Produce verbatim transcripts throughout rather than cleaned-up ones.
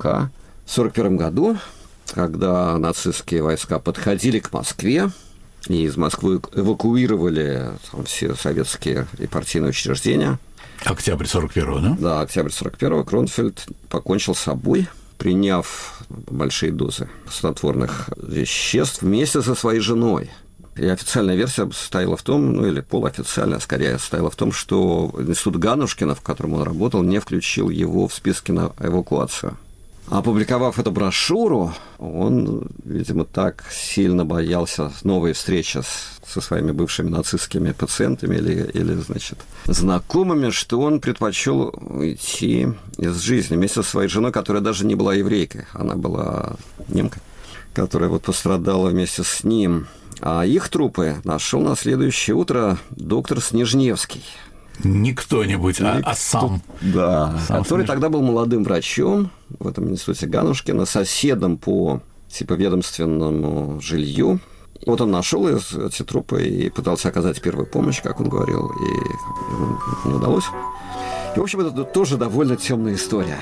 пока в сорок первом году, когда нацистские войска подходили к Москве, и из Москвы эвакуировали там все советские и партийные учреждения. Октябрь сорок первого, да? Да, октябрь сорок первого Кронфельд покончил с собой, приняв большие дозы снотворных веществ вместе со своей женой. И официальная версия состояла в том, ну или полуофициальная, скорее, состояла в том, что институт Ганушкина, в котором он работал, не включил его в списки на эвакуацию. Опубликовав эту брошюру, он, видимо, так сильно боялся новой встречи с, со своими бывшими нацистскими пациентами или, или, значит, знакомыми, что он предпочел уйти из жизни вместе со своей женой, которая даже не была еврейкой, она была немкой, которая вот пострадала вместе с ним. А их трупы нашел на следующее утро доктор Снежневский. Не кто-нибудь, а, а сам. Да, сам который Снеж... тогда был молодым врачом в этом институте Ганушкина, соседом по типа ведомственному жилью. Вот он нашел эти трупы и пытался оказать первую помощь, как он говорил, и ему не удалось. И, в общем, это тоже довольно темная история.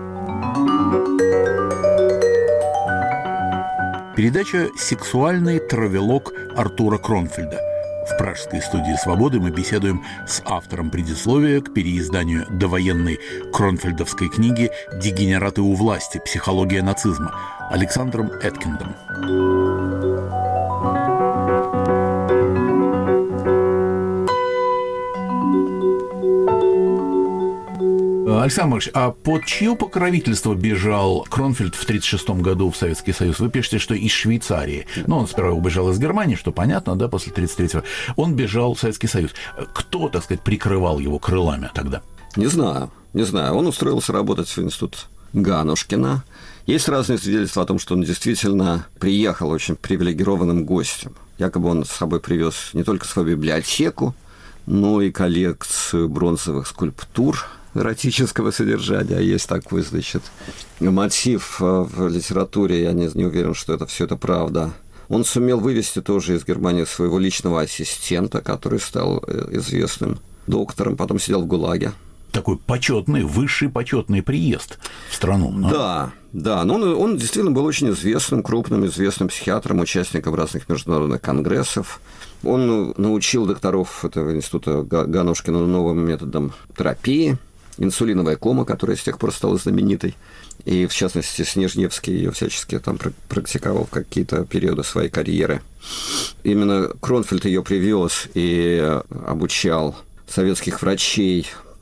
Передача «Сексуальный травелог» Артура Кронфельда. В пражской студии «Свободы» мы беседуем с автором предисловия к переизданию довоенной кронфельдовской книги «Дегенераты у власти. Психология нацизма» Александром Эткиндом. Александр Маркович, а под чье покровительство бежал Кронфельд в тридцать шестом году в Советский Союз? Вы пишете, что из Швейцарии. Ну, он сперва убежал из Германии, что понятно, да, после тридцать третьего. Он бежал в Советский Союз. Кто, так сказать, прикрывал его крылами тогда? Не знаю, не знаю. Он устроился работать в институт Ганушкина. Есть разные свидетельства о том, что он действительно приехал очень привилегированным гостем. Якобы он с собой привез не только свою библиотеку, но и коллекцию бронзовых скульптур эротического содержания. Есть такой, значит, мотив в литературе, я не, не уверен, что это все это правда. Он сумел вывести тоже из Германии своего личного ассистента, который стал известным доктором, потом сидел в ГУЛАГе. Такой почетный, высший почетный приезд в страну. Но... Да, да, но он, он действительно был очень известным, крупным, известным психиатром, участником разных международных конгрессов. Он научил докторов этого института Ганушкина новым методам терапии. Инсулиновая кома, которая с тех пор стала знаменитой. И, в частности, Снежневский ее всячески там практиковал в какие-то периоды своей карьеры. Именно Кронфельд ее привез и обучал советских врачей.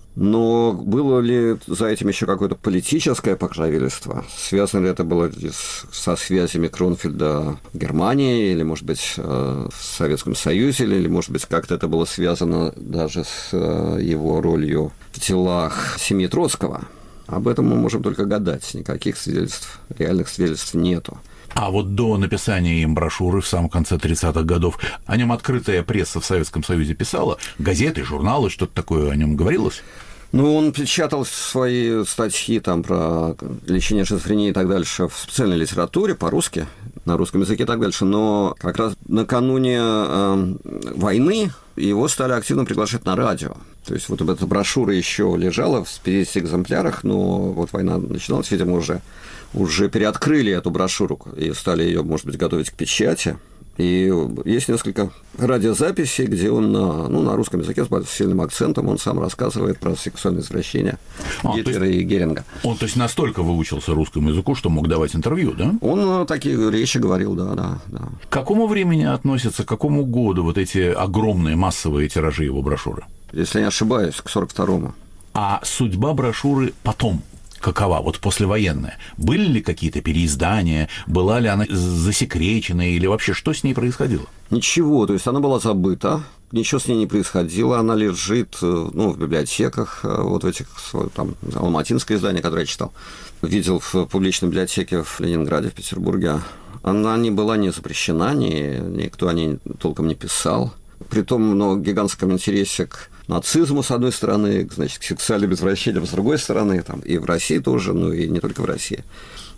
Но было ли за этим еще какое-то политическое покровительство? Связано ли это было со связями Кронфельда в Германии, или, может быть, в Советском Союзе, или, может быть, как-то это было связано даже с его ролью в делах семьи Троцкого? Об этом мы можем только гадать. Никаких свидетельств, реальных свидетельств нету. А вот до написания им брошюры в самом конце тридцатых годов о нем открытая пресса в Советском Союзе писала, газеты, журналы, что-то такое о нем говорилось? Ну, он печатал свои статьи там про лечение шизофрении и так дальше в специальной литературе по-русски, на русском языке и так дальше, но как раз накануне э, войны его стали активно приглашать на радио. То есть вот эта брошюра еще лежала в пятидесяти экземплярах, но вот война начиналась, видимо, уже, уже переоткрыли эту брошюру и стали ее, может быть, готовить к печати. И есть несколько радиозаписей, где он на, ну, на русском языке с сильным акцентом он сам рассказывает про сексуальное извращение а, Гитлера есть, и Геринга. Он, то есть, настолько выучился русскому языку, что мог давать интервью, да? Он такие речи говорил, да, да, да. К какому времени относятся, к какому году вот эти огромные массовые тиражи его брошюры? Если я не ошибаюсь, к сорок второму. А судьба брошюры потом? Какова, вот послевоенная? Были ли какие-то переиздания? Была ли она засекречена? Или вообще что с ней происходило? Ничего, то есть она была забыта, ничего с ней не происходило, она лежит, ну, в библиотеках, вот в этих, там, алматинское издание, которое я читал, видел в публичной библиотеке в Ленинграде, в Петербурге. Она не была не запрещена, ни, никто о ней толком не писал. При том, ну, гигантском интересе к нацизму, с одной стороны, значит, к сексуальным извращениям, с другой стороны, там, и в России тоже, ну, и не только в России. Но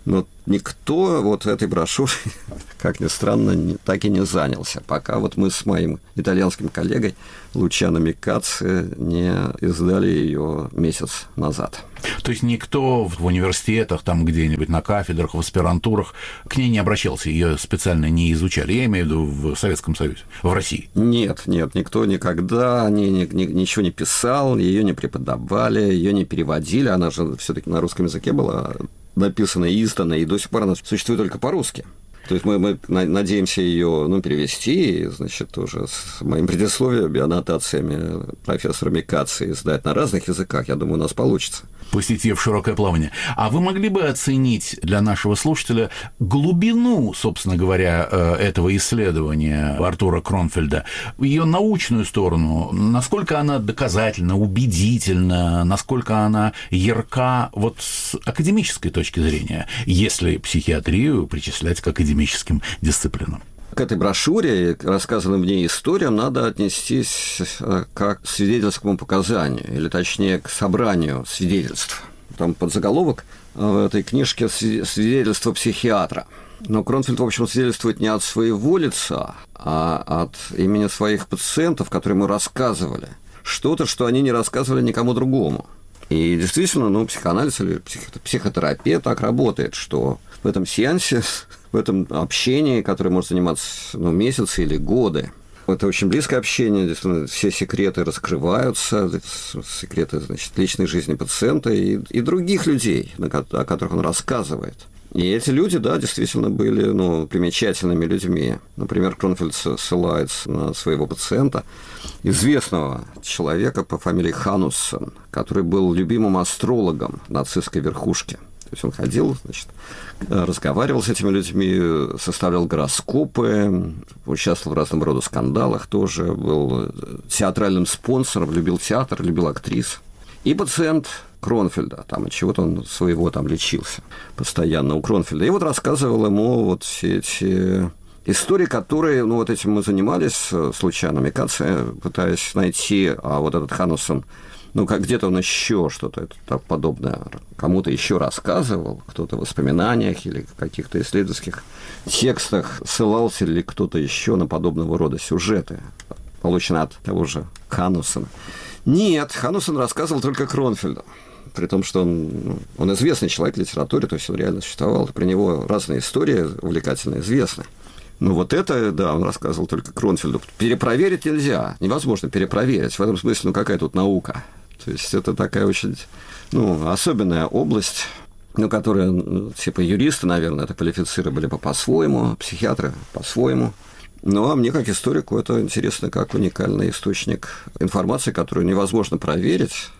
никто вот этой брошюрой, как ни странно, не, так и не занялся, пока вот мы с моим итальянским коллегой Лучано Микаци не издали ее месяц назад. То есть никто в университетах, там где-нибудь на кафедрах, в аспирантурах к ней не обращался, ее специально не изучали, я имею в виду в Советском Союзе, в России? Нет, нет, никто никогда ни, ни, ни, ничего не писал, ее не преподавали, ее не переводили, она же все-таки на русском языке была написана и издана, и до сих пор она существует только по-русски. То есть мы, мы надеемся ее ну, перевести, и, значит, тоже с моим предисловием и аннотациями профессора Микаци издать на разных языках. Я думаю, у нас получится. Пустить ее в широкое плавание. А вы могли бы оценить для нашего слушателя глубину, собственно говоря, этого исследования Артура Кронфельда, ее научную сторону, насколько она доказательна, убедительна, насколько она ярка вот с академической точки зрения, если психиатрию причислять к академическим дисциплинам? К этой брошюре, рассказанным в ней историям, надо отнестись как к свидетельскому показанию, или точнее к собранию свидетельств. Там подзаголовок в этой книжке «Свидетельство психиатра». Но Кронфельд, в общем, свидетельствует не от своего лица, а от имени своих пациентов, которые ему рассказывали что-то, что они не рассказывали никому другому. И действительно, ну, психоанализ или психотерапия так работает, что в этом сеансе, в этом общении, которое может заниматься ну, месяцы или годы, это очень близкое общение, действительно, все секреты раскрываются, секреты, значит, личной жизни пациента и, и других людей, о которых он рассказывает. И эти люди, да, действительно были ну, примечательными людьми. Например, Кронфельд ссылается на своего пациента, известного человека по фамилии Хануссен, который был любимым астрологом нацистской верхушки. То есть он ходил, значит, разговаривал с этими людьми, составлял гороскопы, участвовал в разного рода скандалах тоже, был театральным спонсором, любил театр, любил актрис. И пациент Кронфельда, там от чего-то он своего там лечился постоянно у Кронфельда. И вот рассказывал ему вот все эти истории, которые, ну, вот этим мы занимались случайно, Микаци, пытаясь найти, а вот этот Хануссен, ну, как где-то он еще что-то так подобное кому-то еще рассказывал, кто-то в воспоминаниях или в каких-то исследовательских текстах ссылался ли кто-то еще на подобного рода сюжеты, полученные от того же Хануссена. Нет, Хануссен рассказывал только Кронфельду, при том, что он, ну, он известный человек в литературе, то есть он реально существовал, и про него разные истории увлекательно известны. Ну, вот это, да, он рассказывал только Кронфельду. Перепроверить нельзя, невозможно перепроверить. В этом смысле, ну, какая тут наука? То есть это такая очень, ну, особенная область, ну, которая, ну, типа юристы, наверное, это квалифицировали бы по-своему, психиатры по-своему. Ну, а мне, как историку, это интересно как уникальный источник информации, которую невозможно проверить,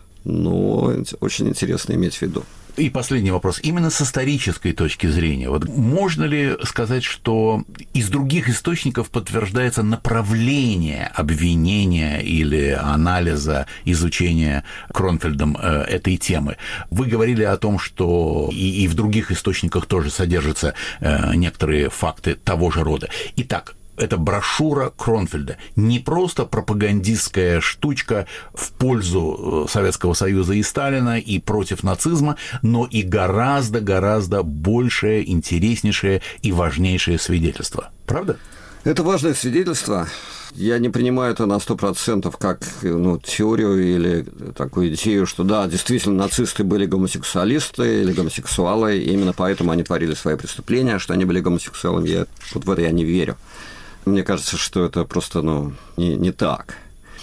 но очень интересно иметь в виду. И последний вопрос. Именно с исторической точки зрения, вот можно ли сказать, что из других источников подтверждается направление обвинения или анализа, изучения Кронфельдом э, этой темы? Вы говорили о том, что и, и в других источниках тоже содержатся э, некоторые факты того же рода. Итак, это брошюра Кронфельда. Не просто пропагандистская штучка в пользу Советского Союза и Сталина и против нацизма, но и гораздо-гораздо большее, интереснейшее и важнейшее свидетельство. Правда? Это важное свидетельство. Я не принимаю это на сто процентов как ну, теорию или такую идею, что да, действительно, нацисты были гомосексуалисты или гомосексуалы, и именно поэтому они творили свои преступления, что они были гомосексуалами. Я, вот в это я не верю. Мне кажется, что это просто ну, не, не так.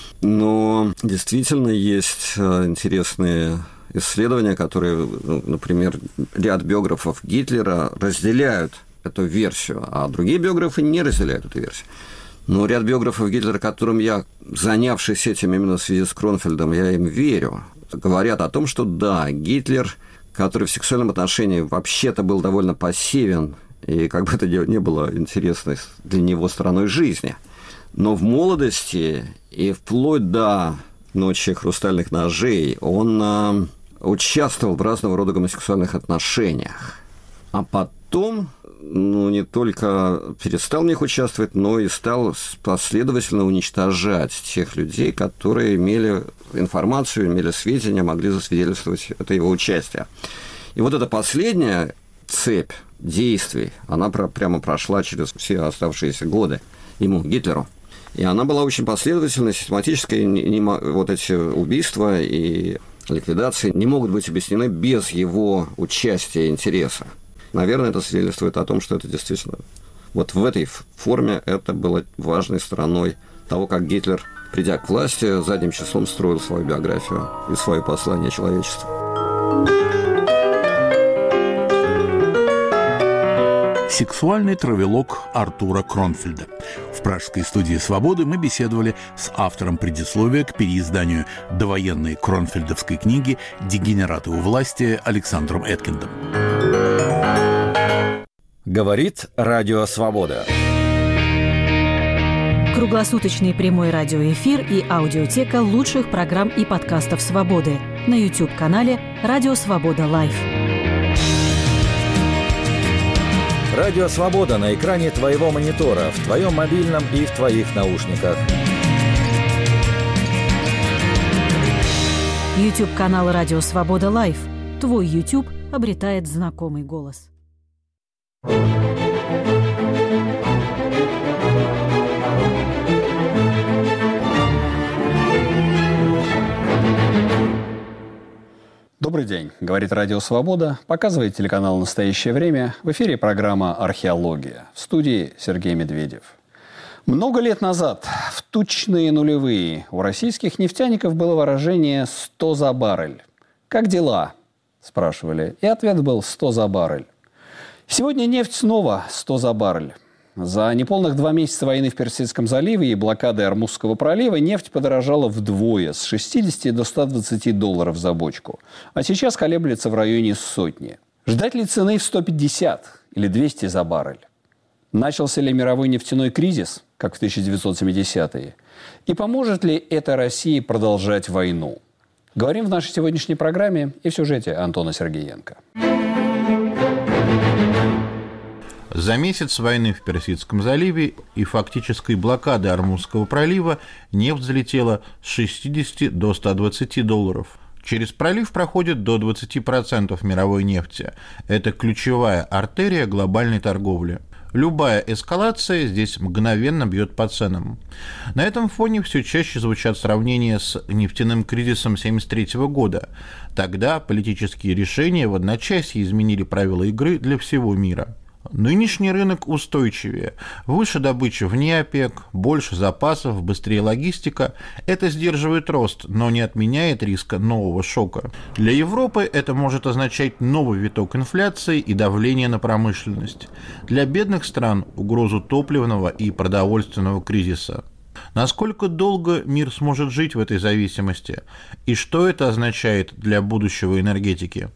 Но действительно есть интересные исследования, которые, ну, например, ряд биографов Гитлера разделяют эту версию, а другие биографы не разделяют эту версию. Но ряд биографов Гитлера, которым я, занявшись этим именно в связи с Кронфельдом, я им верю, говорят о том, что да, Гитлер, который в сексуальном отношении вообще-то был довольно пассивен, и как бы это не было интересной для него стороной жизни. Но в молодости и вплоть до «Ночи хрустальных ножей» он а, участвовал в разного рода гомосексуальных отношениях. А потом, ну, не только перестал в них участвовать, но и стал последовательно уничтожать тех людей, которые имели информацию, имели сведения, могли засвидетельствовать это его участие. И вот это последнее, цепь действий, она про, прямо прошла через все оставшиеся годы ему, Гитлеру. И она была очень последовательной, систематической. Не, не, вот эти убийства и ликвидации не могут быть объяснены без его участия и интереса. Наверное, это свидетельствует о том, что это действительно... Вот в этой форме это было важной стороной того, как Гитлер, придя к власти, задним числом строил свою биографию и свое послание человечеству. Сексуальный травелог Артура Кронфельда. В пражской студии «Свободы» мы беседовали с автором предисловия к переизданию довоенной кронфельдовской книги «Дегенераты у власти» Александром Эткиндом. Говорит Радио Свобода. Круглосуточный прямой радиоэфир и аудиотека лучших программ и подкастов «Свободы» на YouTube-канале «Радио Свобода Лайв». Радио Свобода на экране твоего монитора, в твоем мобильном и в твоих наушниках. YouTube-канал «Радио Свобода Лайв». Твой YouTube обретает знакомый голос. Добрый день, говорит Радио Свобода, показывает телеканал «Настоящее время». В эфире программа «Археология». В студии Сергей Медведев. Много лет назад, в тучные нулевые, у российских нефтяников было выражение «сто за баррель». «Как дела?» – спрашивали. И ответ был «сто за баррель». Сегодня нефть снова сто за баррель. За неполных два месяца войны в Персидском заливе и блокады Ормузского пролива нефть подорожала вдвое, с шестидесяти до ста двадцати долларов за бочку. А сейчас колеблется в районе сотни. Ждать ли цены в сто пятьдесят или двести за баррель? Начался ли мировой нефтяной кризис, как в тысяча девятьсот семидесятые? И поможет ли это России продолжать войну? Говорим в нашей сегодняшней программе и в сюжете Антона Сергеенко. За месяц войны в Персидском заливе и фактической блокады Ормузского пролива нефть взлетела с шестидесяти до ста двадцати долларов. Через пролив проходит до двадцати процентов мировой нефти. Это ключевая артерия глобальной торговли. Любая эскалация здесь мгновенно бьет по ценам. На этом фоне все чаще звучат сравнения с нефтяным кризисом тысяча девятьсот семьдесят третьего года. Тогда политические решения в одночасье изменили правила игры для всего мира. Нынешний рынок устойчивее. Выше добыча вне ОПЕК, больше запасов, быстрее логистика. Это сдерживает рост, но не отменяет риска нового шока. Для Европы это может означать новый виток инфляции и давление на промышленность. Для бедных стран – угрозу топливного и продовольственного кризиса. Насколько долго мир сможет жить в этой зависимости? И что это означает для будущего энергетики?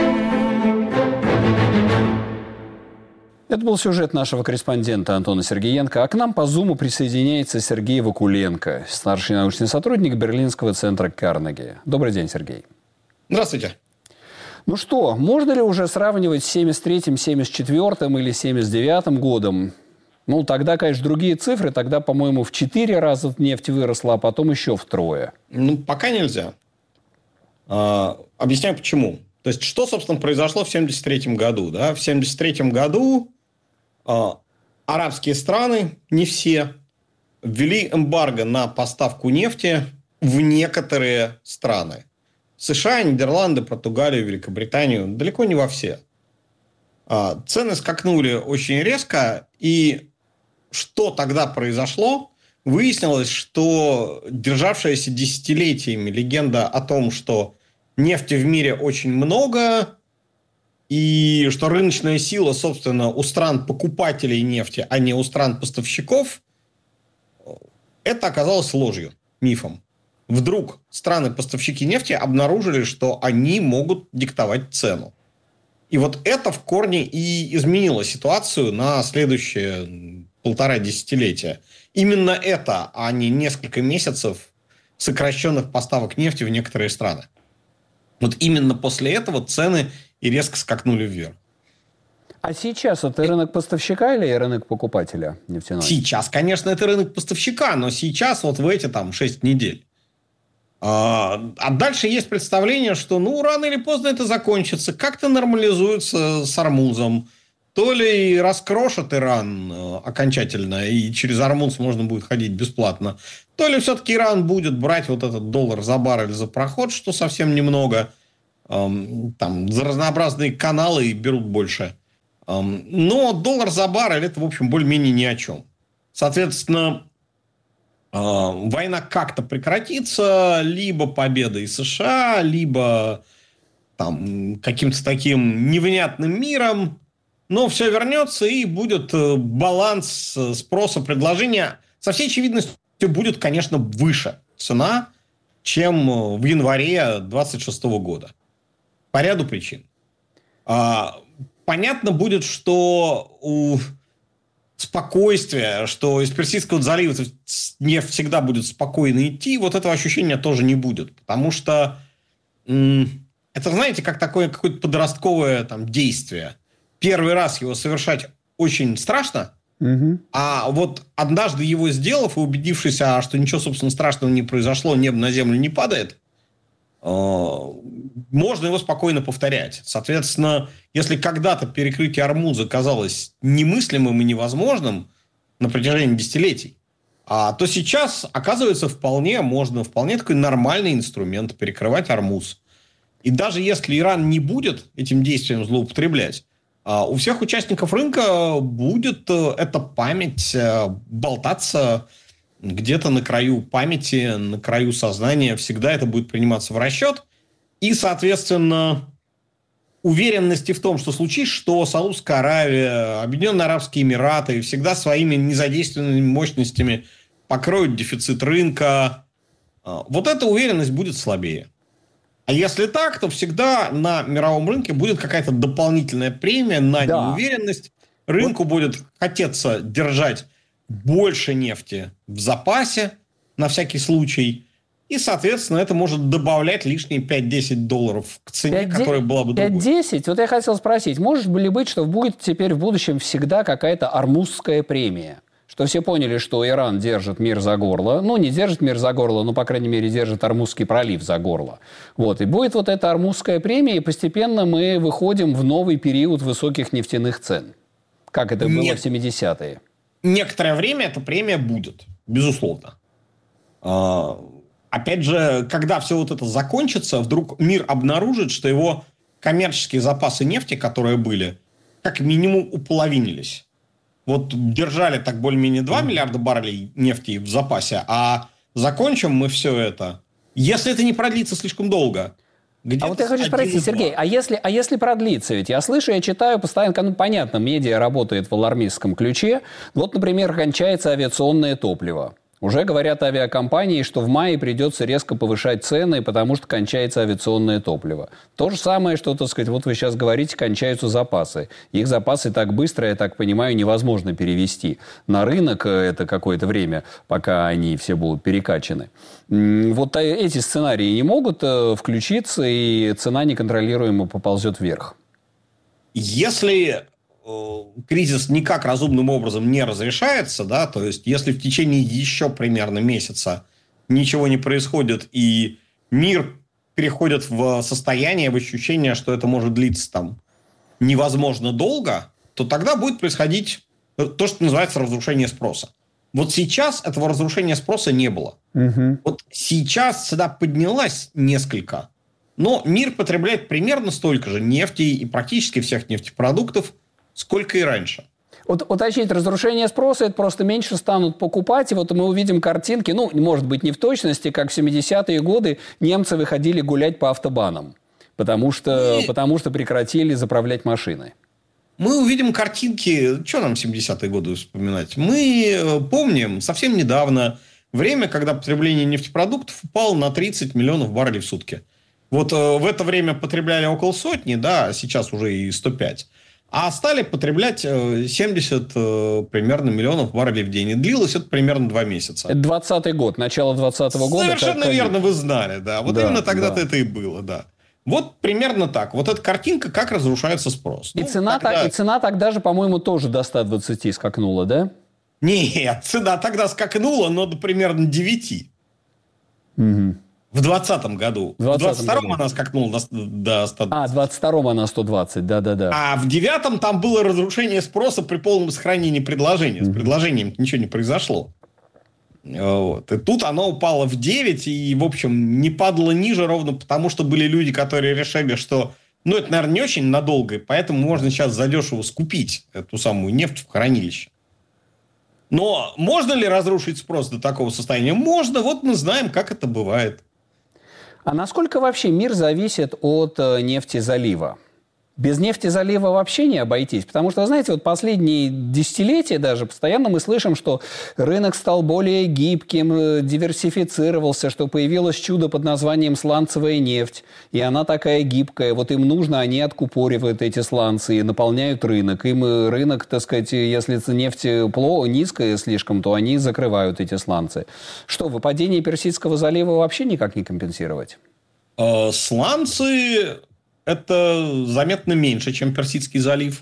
Это был сюжет нашего корреспондента Антона Сергеенко. А к нам по Зуму присоединяется Сергей Вакуленко, старший научный сотрудник Берлинского центра Карнеги. Добрый день, Сергей. Здравствуйте. Ну что, можно ли уже сравнивать с семьдесят третьим, семьдесят четвёртым или семьдесят девятым годом? Ну, тогда, конечно, другие цифры. Тогда, по-моему, в четыре раза нефть выросла, а потом еще втрое. Ну, пока нельзя. А, объясняю, почему. То есть, что, собственно, произошло в семьдесят третьем году? Да? В семьдесят третьем году а, арабские страны, не все, ввели эмбарго на поставку нефти в некоторые страны. США, Нидерланды, Португалию, Великобританию, далеко не во все. А, цены скакнули очень резко, и что тогда произошло? Выяснилось, что державшаяся десятилетиями легенда о том, что нефти в мире очень много, и что рыночная сила, собственно, у стран-покупателей нефти, а не у стран-поставщиков, это оказалось ложью, мифом. Вдруг страны-поставщики нефти обнаружили, что они могут диктовать цену. И вот это в корне и изменило ситуацию на следующие полтора десятилетия. Именно это, а не несколько месяцев сокращенных поставок нефти в некоторые страны. Вот именно после этого цены и резко скакнули вверх. А сейчас это рынок поставщика или рынок покупателя нефтяного? Сейчас, конечно, это рынок поставщика, но сейчас вот в эти там шесть недель. А, а дальше есть представление, что ну рано или поздно это закончится, как-то нормализуется с Ормузом. То ли раскрошат Иран окончательно, и через Ормуз можно будет ходить бесплатно, то ли все-таки Иран будет брать вот этот доллар за баррель за проход, что совсем немного. Там за разнообразные каналы берут больше. Но доллар за баррель – это, в общем, более-менее ни о чем. Соответственно, война как-то прекратится, либо победой США, либо там, каким-то таким невнятным миром. Но все вернется, и будет баланс спроса, предложения. Со всей очевидностью будет, конечно, выше цена, чем в январе двадцать шестого года. По ряду причин. Понятно будет, что у спокойствия, что из Персидского залива нефть всегда будет спокойно идти, вот этого ощущения тоже не будет. Потому что это, знаете, как такое какое-то подростковое там, действие. Первый раз его совершать очень страшно, угу. А вот однажды его сделав и убедившись, а, что ничего, собственно, страшного не произошло, небо на землю не падает, э, можно его спокойно повторять. Соответственно, если когда-то перекрытие Ормуза казалось немыслимым и невозможным на протяжении десятилетий, а, то сейчас, оказывается, вполне можно, вполне такой нормальный инструмент перекрывать Ормуз. И даже если Иран не будет этим действием злоупотреблять, у всех участников рынка будет эта память болтаться где-то на краю памяти, на краю сознания. Всегда это будет приниматься в расчет. И, соответственно, уверенности в том, что случись, что Саудовская Аравия, Объединенные Арабские Эмираты всегда своими незадействованными мощностями покроют дефицит рынка. Вот эта уверенность будет слабее. А если так, то всегда на мировом рынке будет какая-то дополнительная премия на да. неуверенность. Рынку вот. будет хотеться держать больше нефти в запасе на всякий случай. И, соответственно, это может добавлять лишние пять-десять долларов к цене, пять, которая была бы другой. пять-десять? Вот я хотел спросить, может ли быть, что будет теперь в будущем всегда какая-то Ормузская премия? Что все поняли, что Иран держит мир за горло. Ну, не держит мир за горло, но, по крайней мере, держит Ормузский пролив за горло. Вот. И будет вот эта Ормузская премия, и постепенно мы выходим в новый период высоких нефтяных цен. Как это было Нет. в семидесятые. Некоторое время эта премия будет, безусловно. Опять же, когда все вот это закончится, вдруг мир обнаружит, что его коммерческие запасы нефти, которые были, как минимум уполовинились. Вот держали так более-менее два миллиарда баррелей нефти в запасе, а закончим мы все это, если это не продлится слишком долго. А вот я хочу спросить, Сергей, а если, а если продлится? Ведь я слышу, я читаю постоянно, ну, понятно, медиа работает в алармистском ключе. Вот, например, кончается авиационное топливо. Уже говорят авиакомпании, что в мае придется резко повышать цены, потому что кончается авиационное топливо. То же самое, что, так сказать, вот вы сейчас говорите, кончаются запасы. Их запасы так быстро, я так понимаю, невозможно перевести на рынок. Это какое-то время, пока они все будут перекачаны. Вот эти сценарии не могут включиться, и цена неконтролируемо поползет вверх. Если кризис никак разумным образом не разрешается, да, то есть если в течение еще примерно месяца ничего не происходит, и мир переходит в состояние, в ощущение, что это может длиться там невозможно долго, то тогда будет происходить то, что называется разрушение спроса. Вот сейчас этого разрушения спроса не было. Угу. Вот сейчас цена поднялась несколько, но мир потребляет примерно столько же нефти и практически всех нефтепродуктов, сколько и раньше. Вот, уточнить, разрушение спроса, это просто меньше станут покупать, и вот мы увидим картинки, ну, может быть, не в точности, как в семидесятые годы немцы выходили гулять по автобанам, потому что, и... потому что прекратили заправлять машины. Мы увидим картинки, что нам семидесятые годы вспоминать? Мы помним совсем недавно время, когда потребление нефтепродуктов упало на тридцать миллионов баррелей в сутки. Вот в это время потребляли около сотни, да, сейчас уже и сто пять. А стали потреблять семьдесят примерно миллионов баррелей в день. И длилось это примерно два месяца. Это двадцатый год, начало двадцатого года. Совершенно как... верно, вы знали, да. Вот да, именно тогда-то да. это и было, да. Вот примерно так. Вот эта картинка, как разрушается спрос. И, ну, цена, тогда... так, и цена тогда же, по-моему, тоже до ста двадцати скакнула, да? Нет, цена тогда скакнула, но до примерно девяти. Угу. В двадцатом году. В двадцать втором она скакнула до сто двадцать. А, в двадцать втором она сто двадцать, да-да-да. А в девятом там было разрушение спроса при полном сохранении предложения. Mm-hmm. С предложением ничего не произошло. Вот. И тут оно упало в девять и, в общем, не падало ниже ровно потому, что были люди, которые решили, что ну, это, наверное, не очень надолго, и поэтому можно сейчас задешево скупить эту самую нефть в хранилище. Но можно ли разрушить спрос до такого состояния? Можно. Вот мы знаем, как это бывает. А насколько вообще мир зависит от нефтезалива? Без нефтезалива вообще не обойтись. Потому что, вы знаете, вот последние десятилетия даже постоянно мы слышим, что рынок стал более гибким, диверсифицировался, что появилось чудо под названием сланцевая нефть. И она такая гибкая. Вот им нужно, они откупоривают эти сланцы и наполняют рынок. Им рынок, так сказать, если нефть низкая слишком, то они закрывают эти сланцы. Что, выпадение Персидского залива вообще никак не компенсировать? Сланцы... Это заметно меньше, чем Персидский залив.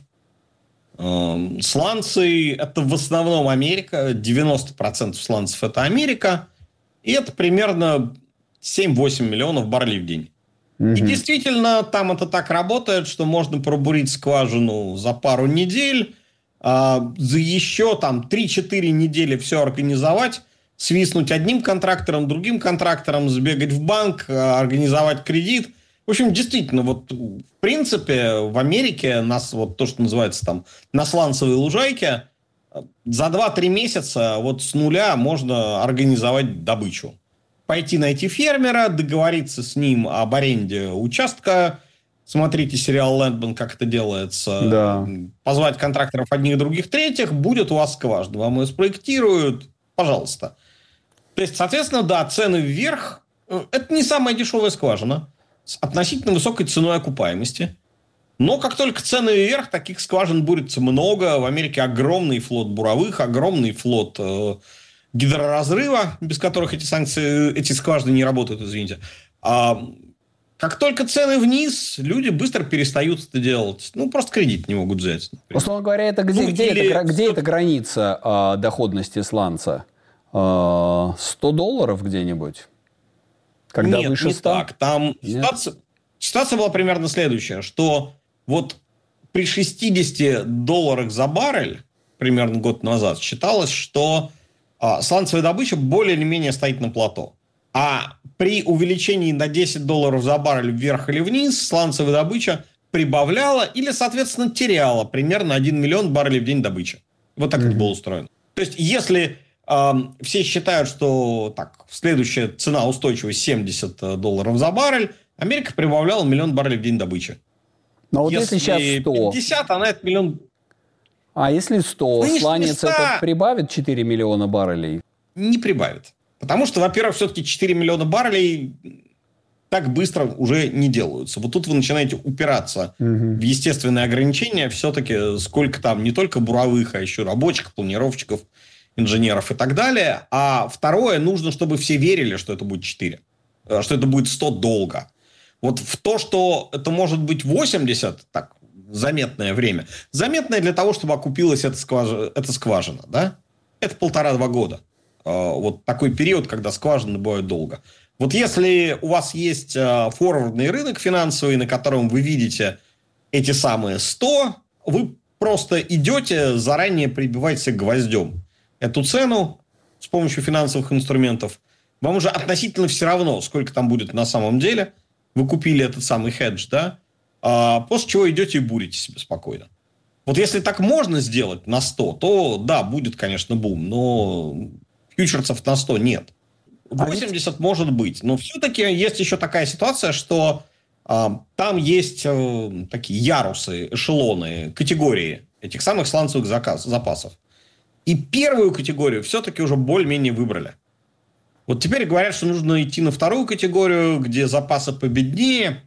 Сланцы – это в основном Америка. девяносто процентов сланцев – это Америка. И это примерно семь-восемь миллионов баррелей в день. Угу. И действительно, там это так работает, что можно пробурить скважину за пару недель, за еще там три-четыре недели все организовать, свистнуть одним контрактором, другим контрактором, сбегать в банк, организовать кредит – В общем, действительно, вот в принципе в Америке нас вот то, что называется там на сланцевой лужайке, за два-три месяца вот с нуля можно организовать добычу. Пойти найти фермера, договориться с ним об аренде участка. Смотрите сериал «Лэндман», как это делается. Да. Позвать контракторов одних, других, третьих. Будет у вас скважина. Вам ее спроектируют. Пожалуйста. То есть, соответственно, да, цены вверх. Это не самая дешевая скважина. С относительно высокой ценой окупаемости. Но как только цены вверх, таких скважин будет много. В Америке огромный флот буровых, огромный флот э, гидроразрыва, без которых эти санкции, эти скважины не работают, извините. А как только цены вниз, люди быстро перестают это делать. Ну, просто кредит не могут взять. Например. Условно говоря, это где, ну, где, или... это, где это граница э, доходности сланца? Э, сто долларов где-нибудь? Когда Нет, выше не ста? так. Там ситуация, ситуация была примерно следующая, что вот при шестидесяти долларах за баррель, примерно год назад, считалось, что а, сланцевая добыча более или менее стоит на плато. А при увеличении на десять долларов за баррель вверх или вниз, сланцевая добыча прибавляла или, соответственно, теряла примерно один миллион баррелей в день добычи. Вот так mm-hmm. это было устроено. То есть, если... Все считают, что так, следующая цена устойчивая семьдесят долларов за баррель. Америка прибавляла миллион баррелей в день добычи. Но вот если, если сейчас сто... пятьдесят, она это миллион... А если сто, сланец ста... это прибавит четыре миллиона баррелей? Не прибавит. Потому что, во-первых, все-таки четыре миллиона баррелей так быстро уже не делаются. Вот тут вы начинаете упираться угу. в естественные ограничения. Все-таки сколько там не только буровых, а еще рабочих, планировщиков, инженеров и так далее. А второе, нужно, чтобы все верили, что это будет четыре. Что это будет сто долго. Вот в то, что это может быть восемьдесят, так, заметное время. Заметное для того, чтобы окупилась эта скважина. Эта скважина, да? Это полтора-два года. Вот такой период, когда скважины бывают долго. Вот если у вас есть форвардный рынок финансовый, на котором вы видите эти самые сто, вы просто идете, заранее прибиваете гвоздем эту цену с помощью финансовых инструментов. Вам уже относительно все равно, сколько там будет на самом деле. Вы купили этот самый хедж, да? А после чего идете и бурите себе спокойно. Вот если так можно сделать на сто, то да, будет, конечно, бум. Но фьючерсов на сто нет. восемьдесят может быть. Но все-таки есть еще такая ситуация, что а, там есть а, такие ярусы, эшелоны, категории этих самых сланцевых заказ, запасов. И первую категорию все-таки уже более-менее выбрали. Вот теперь говорят, что нужно идти на вторую категорию, где запасы победнее.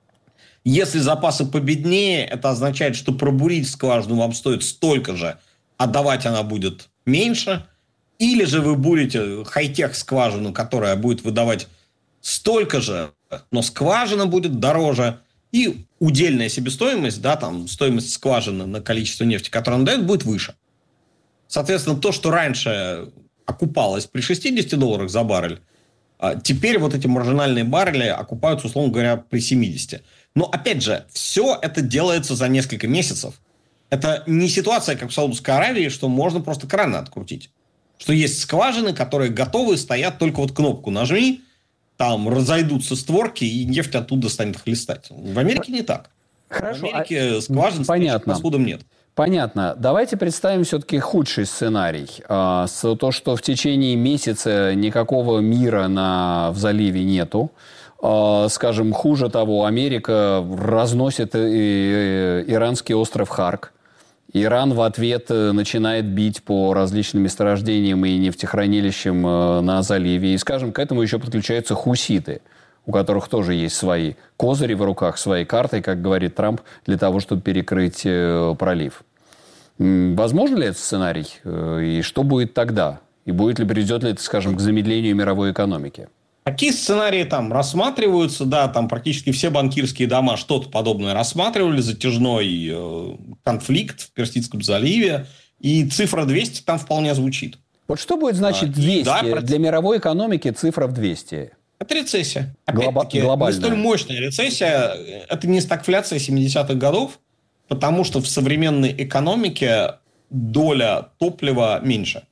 Если запасы победнее, это означает, что пробурить скважину вам стоит столько же, а давать она будет меньше. Или же вы бурите хай-тех скважину, которая будет выдавать столько же, но скважина будет дороже. И удельная себестоимость, да, там, стоимость скважины на количество нефти, которую она дает, будет выше. Соответственно, то, что раньше окупалось при шестидесяти долларах за баррель, Теперь вот эти маржинальные баррели окупаются, условно говоря, при семидесяти. Но, опять же, все это делается за несколько месяцев. Это не ситуация, как в Саудовской Аравии, что можно просто краны открутить. Что есть скважины, которые готовы, стоят, только вот кнопку нажми, там разойдутся створки, и нефть оттуда станет хлестать. В Америке не так. Хорошо. В Америке скважин с расходом нет. Понятно. Давайте представим все-таки худший сценарий. То, что в течение месяца никакого мира на, в заливе нету. Скажем, хуже того, Америка разносит иранский остров Харк. Иран в ответ начинает бить по различным месторождениям и нефтехранилищам на заливе. И, скажем, к этому еще подключаются хуситы, у которых тоже есть свои козыри в руках, свои карты, как говорит Трамп, для того, чтобы перекрыть пролив. Возможно ли этот сценарий? И что будет тогда? И будет ли, приведет ли это, скажем, к замедлению мировой экономики? Такие сценарии там рассматриваются, да, там практически все банкирские дома что-то подобное рассматривали, затяжной э, конфликт в Персидском заливе, и цифра двести там вполне звучит. Вот что будет значить двести? Да, для мировой экономики цифра в двести? Это рецессия. Глоба- Опять-таки, глобальная. не столь мощная рецессия, это не стагфляция семидесятых годов, потому что в современной экономике доля топлива меньше.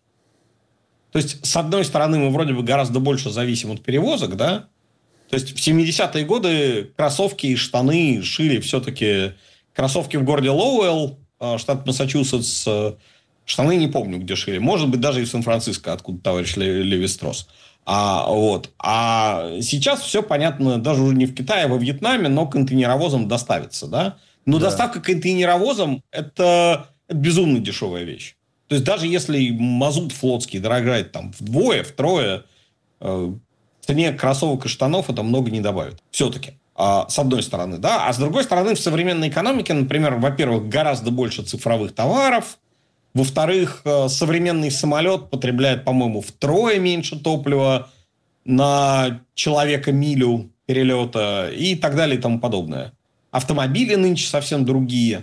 То есть, с одной стороны, мы вроде бы гораздо больше зависим от перевозок, да? То есть, в семидесятые годы кроссовки и штаны шили все-таки... Кроссовки в городе Лоуэлл, штат Массачусетс, штаны не помню, где шили. Может быть, даже и в Сан-Франциско, откуда товарищ Леви-Стросс. А, вот. а сейчас все понятно, даже уже не в Китае, а во Вьетнаме, но контейнеровозом доставится, да? Но да. Доставка контейнеровозом – это безумно дешевая вещь. То есть, даже если мазут флотский дорожает там вдвое, втрое, э, цене кроссовок и штанов это много не добавит. Все-таки. А, с одной стороны, да. А с другой стороны, в современной экономике, например, во-первых, гораздо больше цифровых товаров. Во-вторых, э, современный самолет потребляет, по-моему, втрое меньше топлива на человека-милю перелета и так далее и тому подобное. Автомобили нынче совсем другие.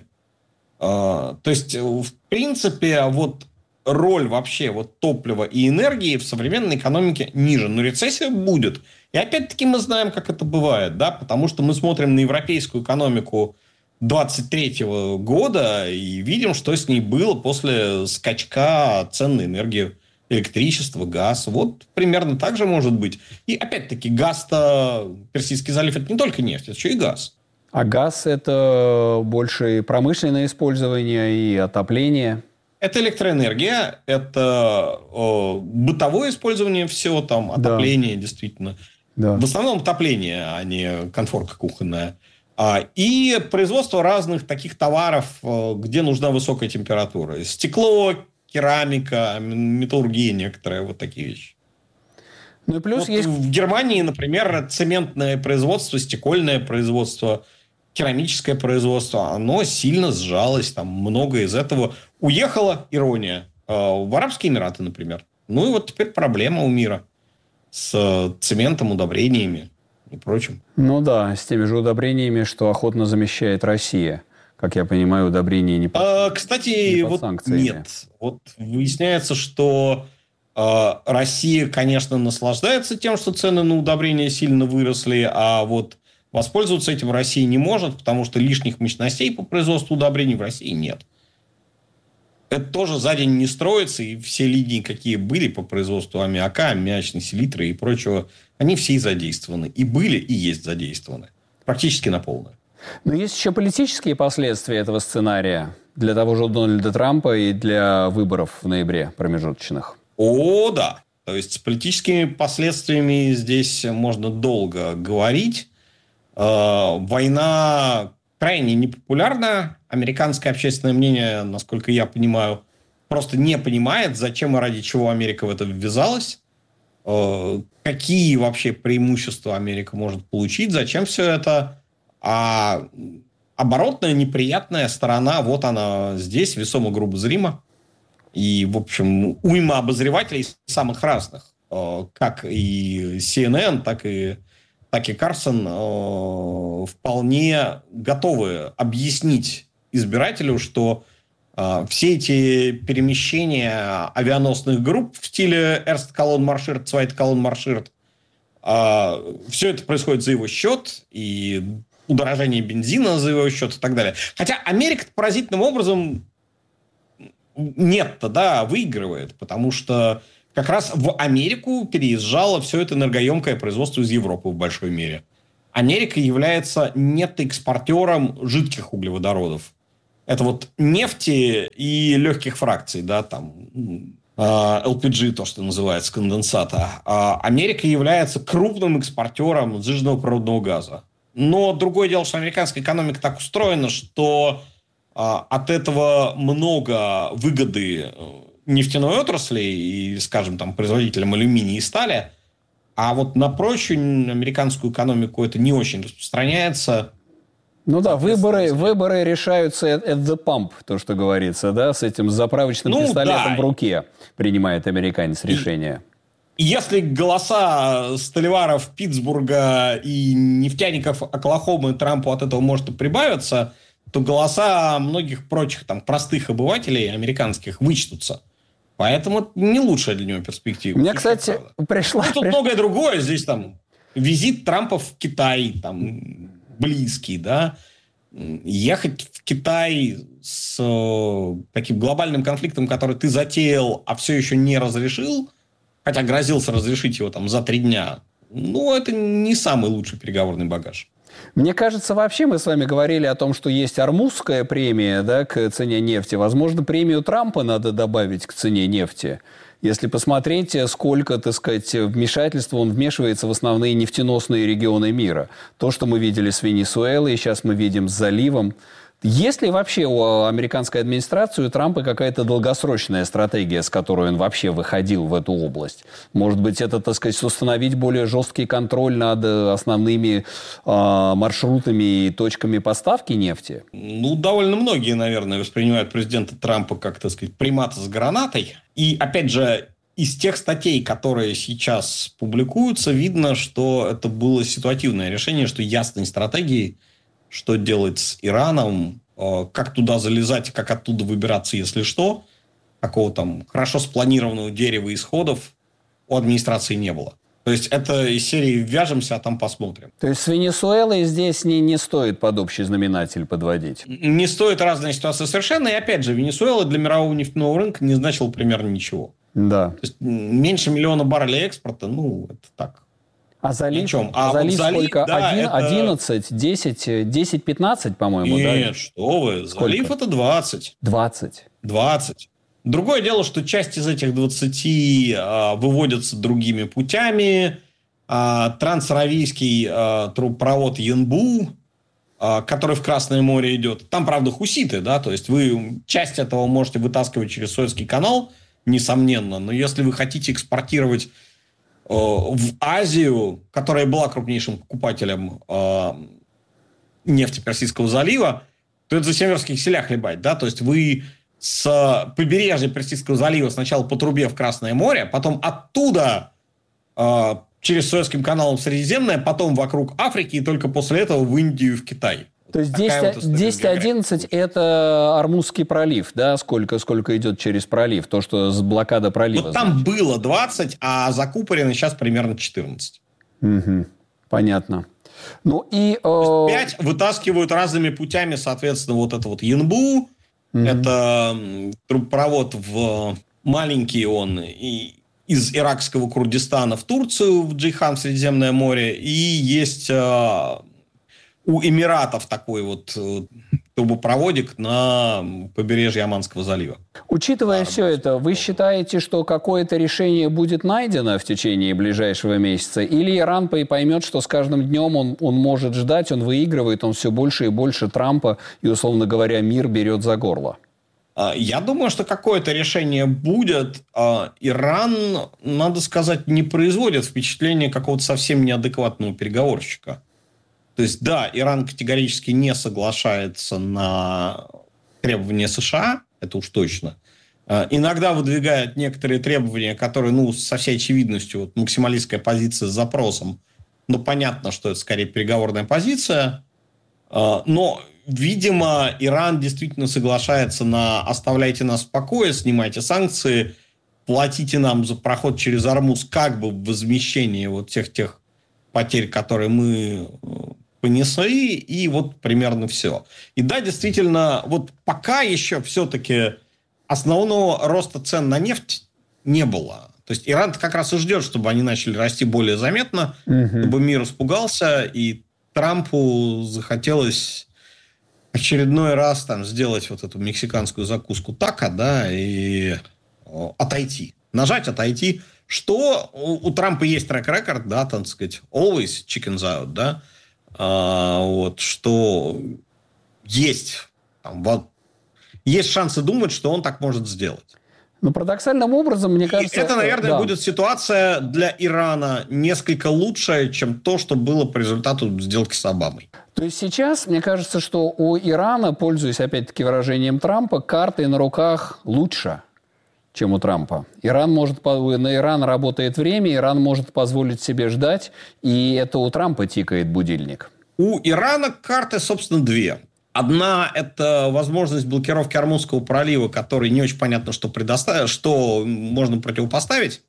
Uh, то есть, в принципе, вот роль вообще вот топлива и энергии в современной экономике ниже. Но рецессия будет. И опять-таки мы знаем, как это бывает, да, потому что мы смотрим на европейскую экономику двадцать третьего года и видим, что с ней было после скачка цен на энергию, электричество, газ. Вот примерно так же может быть. И опять-таки газ-то, Персидский залив, это не только нефть, это еще и газ. А газ – это больше промышленное использование и отопление? Это электроэнергия, это э, бытовое использование всего, там, отопление, да. Действительно. Да. В основном отопление, а не конфорка кухонная. А, и производство разных таких товаров, э, где нужна высокая температура. Стекло, керамика, металлургия некоторые, вот такие вещи. Ну и плюс вот есть... В Германии, например, цементное производство, стекольное производство, керамическое производство, оно сильно сжалось. Там много из этого уехало, ирония, в Арабские Эмираты, например. Ну и вот теперь проблема у мира с цементом, удобрениями и прочим. Ну да, с теми же удобрениями, что охотно замещает Россия. Как я понимаю, удобрения не под, а, кстати, не под вот санкциями. Нет. Вот выясняется, что э, Россия, конечно, наслаждается тем, что цены на удобрения сильно выросли, а вот воспользоваться этим Россия не может, потому что лишних мощностей по производству удобрений в России нет. Это тоже за день не строится, и все линии, какие были по производству аммиака, аммиачной селитры и прочего, они все и задействованы. И были, и есть задействованы. Практически на полную. Но есть еще политические последствия этого сценария для того же Дональда Трампа и для выборов в ноябре промежуточных. О, да. То есть с политическими последствиями здесь можно долго говорить. Война крайне непопулярна. Американское общественное мнение, насколько я понимаю, просто не понимает, зачем и ради чего Америка в это ввязалась. Какие вообще преимущества Америка может получить, зачем все это. А оборотная неприятная сторона, вот она здесь, весомо грубо зрима. И, в общем, уйма обозревателей самых разных. Как и си эн эн, так и так и Карсон э, вполне готовы объяснить избирателю, что э, все эти перемещения авианосных групп в стиле Erste Kolonne Marschert, Zweite Kolonne Marschert, все это происходит за его счет, и удорожание бензина за его счет и так далее. Хотя Америка поразительным образом нет-то, да, выигрывает, потому что как раз в Америку переезжало все это энергоемкое производство из Европы в большой мере. Америка является нетто-экспортером жидких углеводородов. Это вот нефти и легких фракций, да, там эл пи джи, то, что называется, конденсата. Америка является крупным экспортером сжиженного природного газа. Но другое дело, что американская экономика так устроена, что от этого много выгоды нефтяной отрасли и, скажем, там, производителям алюминия и стали, а вот на прочую американскую экономику это не очень распространяется. Ну да, выборы, выборы решаются at the pump, то, что говорится, да, с этим заправочным ну, пистолетом да. в руке принимает американец решение. И если голоса столиваров Питтсбурга и нефтяников Оклахомы Трампу от этого может и прибавиться, то голоса многих прочих там простых обывателей американских вычтутся. Поэтому это не лучшая для него перспектива. Мне, кстати, пришла... Ну, тут приш... многое другое. Здесь там визит Трампа в Китай, там, близкий, да. Ехать в Китай с таким глобальным конфликтом, который ты затеял, а все еще не разрешил, хотя грозился разрешить его там за три дня, ну, это не самый лучший переговорный багаж. Мне кажется, вообще мы с вами говорили о том, что есть Ормузская премия, да, к цене нефти. Возможно, премию Трампа надо добавить к цене нефти. Если посмотреть, сколько, так сказать, вмешательства он вмешивается в основные нефтеносные регионы мира. То, что мы видели с Венесуэлой, сейчас мы видим с заливом. Есть ли вообще у американской администрации, у Трампа какая-то долгосрочная стратегия, с которой он вообще выходил в эту область? Может быть, это, так сказать, установить более жесткий контроль над основными э, маршрутами и точками поставки нефти? Ну, довольно многие, наверное, воспринимают президента Трампа как, так сказать, примата с гранатой. И, опять же, из тех статей, которые сейчас публикуются, видно, что это было ситуативное решение, что ясной стратегии, что делать с Ираном, как туда залезать, как оттуда выбираться, если что. Такого там хорошо спланированного дерева исходов у администрации не было. То есть это из серии «вяжемся, а там посмотрим». То есть с Венесуэлой здесь не, не стоит под общий знаменатель подводить? Не стоит, разная ситуация совершенно. И опять же, Венесуэла для мирового нефтяного рынка не значила примерно ничего. Да. То есть меньше миллиона баррелей экспорта, ну, это так. А залив, а залив вот залив, сколько? Да, Один, это... одиннадцать, десять, десять, пятнадцать, по-моему, Нет, да? Нет, что вы, сколько? Залив это двадцать. двадцать. двадцать. Другое дело, что часть из этих двадцати а, выводятся другими путями. А, трансаравийский а, трубопровод Янбу, а, который в Красное море идет. Там, правда, хуситы, да, то есть вы часть этого можете вытаскивать через Суэцкий канал, несомненно, но если вы хотите экспортировать в Азию, которая была крупнейшим покупателем э, нефти Персидского залива, то это за семь киселя хлебать, да, то есть вы с побережья Персидского залива сначала по трубе в Красное море, потом оттуда э, через Суэцким каналом в Средиземное, потом вокруг Африки и только после этого в Индию и в Китай. То есть десять одиннадцать вот это Ормузский пролив, да? Сколько, сколько идет через пролив? То, что с блокада пролива. Вот там значит. Было двадцать, а закупорено сейчас примерно четырнадцать. Угу. Понятно. Ну и... Э... пять вытаскивают разными путями, соответственно, вот это вот Янбу. Угу. Это трубопровод в маленький он и из иракского Курдистана в Турцию, в Джейхан, в Средиземное море. И есть... Э... у Эмиратов такой вот трубопроводик на побережье Оманского залива. Учитывая все это, вы считаете, что какое-то решение будет найдено в течение ближайшего месяца? Или Иран поймет, что с каждым днем он, он может ждать, он выигрывает, он все больше и больше Трампа, и, условно говоря, мир берет за горло? Я думаю, что какое-то решение будет. Иран, надо сказать, не производит впечатление какого-то совсем неадекватного переговорщика. То есть, да, Иран категорически не соглашается на требования США, это уж точно. Иногда выдвигает некоторые требования, которые, ну, со всей очевидностью, вот, максималистская позиция с запросом. Ну, понятно, что это скорее переговорная позиция. Но, видимо, Иран действительно соглашается на «оставляйте нас в покое, снимайте санкции, платите нам за проход через Ормуз как бы в возмещение вот тех тех потерь, которые мы понесли, и вот примерно все. И да, действительно, вот пока еще все-таки основного роста цен на нефть не было. То есть Иран как раз и ждет, чтобы они начали расти более заметно, угу. чтобы мир испугался, и Трампу захотелось очередной раз там сделать вот эту мексиканскую закуску тако, да, и отойти. Нажать, отойти. Что у, у Трампа есть трек-рекорд, да, так сказать, always chickens out, да, а, вот, что есть, там, вот, есть шансы думать, что он так может сделать. Но парадоксальным образом, мне кажется... И это, наверное, да. будет ситуация для Ирана несколько лучше, чем то, что было по результату сделки с Обамой. То есть сейчас, мне кажется, что у Ирана, пользуясь, опять-таки, выражением Трампа, карты на руках лучше, чем у Трампа. Иран может, на Иран работает время, Иран может позволить себе ждать, и это у Трампа тикает будильник. У Ирана карты, собственно, две. Одна – это возможность блокировки Ормузского пролива, который не очень понятно, что, предоставить, что можно противопоставить.